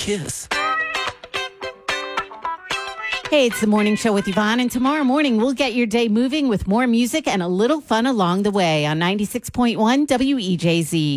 Kiss. Hey, it's the morning show with Yvonne, and tomorrow morning we'll get your day moving with more music and a little fun along the way on 96.1 WEJZ.